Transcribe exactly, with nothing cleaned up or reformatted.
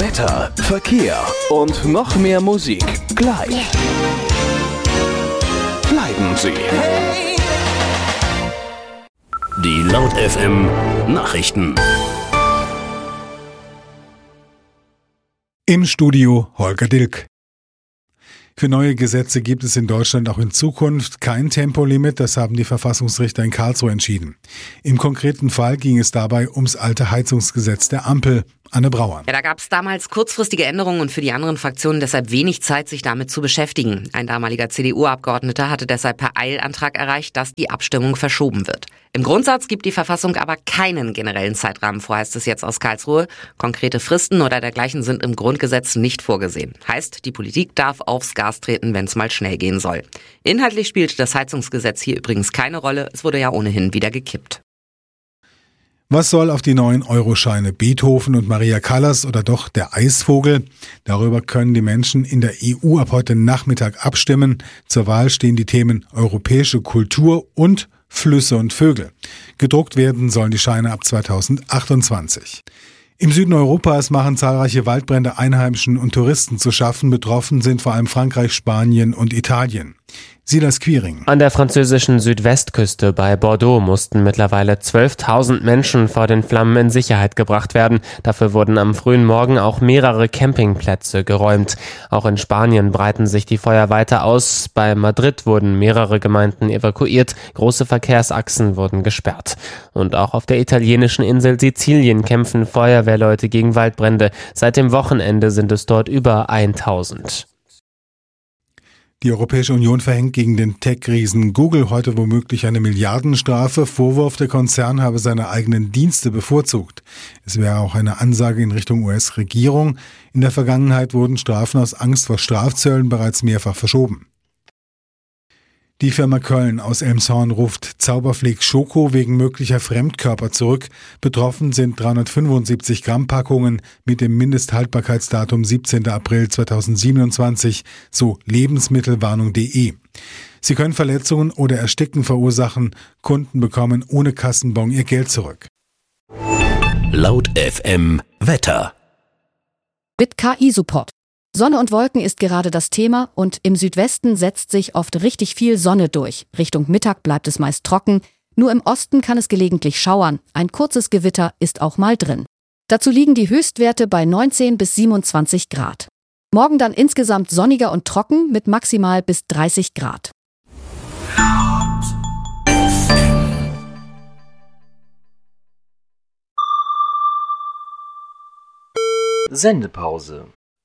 Wetter, Verkehr und noch mehr Musik gleich. Bleiben Sie. Die Laut F M Nachrichten. Im Studio Holger Dilk. Für neue Gesetze gibt es in Deutschland auch in Zukunft kein Tempolimit, das haben die Verfassungsrichter in Karlsruhe entschieden. Im konkreten Fall ging es dabei ums alte Heizungsgesetz der Ampel. Anne Brauer. Ja, da gab es damals kurzfristige Änderungen und für die anderen Fraktionen deshalb wenig Zeit, sich damit zu beschäftigen. Ein damaliger C D U-Abgeordneter hatte deshalb per Eilantrag erreicht, dass die Abstimmung verschoben wird. Im Grundsatz gibt die Verfassung aber keinen generellen Zeitrahmen vor, heißt es jetzt aus Karlsruhe. Konkrete Fristen oder dergleichen sind im Grundgesetz nicht vorgesehen. Heißt, die Politik darf aufs Gas treten, wenn es mal schnell gehen soll. Inhaltlich spielt das Heizungsgesetz hier übrigens keine Rolle. Es wurde ja ohnehin wieder gekippt. Was soll auf die neuen Euroscheine? Beethoven und Maria Callas oder doch der Eisvogel? Darüber können die Menschen in der E U ab heute Nachmittag abstimmen. Zur Wahl stehen die Themen europäische Kultur und Flüsse und Vögel. Gedruckt werden sollen die Scheine ab zweitausendachtundzwanzig. Im Süden Europas machen zahlreiche Waldbrände Einheimischen und Touristen zu schaffen. Betroffen sind vor allem Frankreich, Spanien und Italien. Silas Quiring. An der französischen Südwestküste bei Bordeaux mussten mittlerweile zwölftausend Menschen vor den Flammen in Sicherheit gebracht werden. Dafür wurden am frühen Morgen auch mehrere Campingplätze geräumt. Auch in Spanien breiten sich die Feuer weiter aus. Bei Madrid wurden mehrere Gemeinden evakuiert. Große Verkehrsachsen wurden gesperrt. Und auch auf der italienischen Insel Sizilien kämpfen Feuerwehrleute gegen Waldbrände. Seit dem Wochenende sind es dort über tausend. Die Europäische Union verhängt gegen den Tech-Riesen Google heute womöglich eine Milliardenstrafe. Vorwurf, der Konzern habe seine eigenen Dienste bevorzugt. Es wäre auch eine Ansage in Richtung U S-Regierung. In der Vergangenheit wurden Strafen aus Angst vor Strafzöllen bereits mehrfach verschoben. Die Firma Köln aus Elmshorn ruft Zauberfleek Schoko wegen möglicher Fremdkörper zurück. Betroffen sind dreihundertfünfundsiebzig Gramm Packungen mit dem Mindesthaltbarkeitsdatum siebzehnten April zweitausendsiebenundzwanzig, so lebensmittelwarnung punkt de. Sie können Verletzungen oder Ersticken verursachen. Kunden bekommen ohne Kassenbon ihr Geld zurück. Laut F M Wetter. Mit K I-Support. Sonne und Wolken ist gerade das Thema und im Südwesten setzt sich oft richtig viel Sonne durch. Richtung Mittag bleibt es meist trocken. Nur im Osten kann es gelegentlich schauern. Ein kurzes Gewitter ist auch mal drin. Dazu liegen die Höchstwerte bei neunzehn bis siebenundzwanzig Grad. Morgen dann insgesamt sonniger und trocken mit maximal bis dreißig Grad. Sendepause.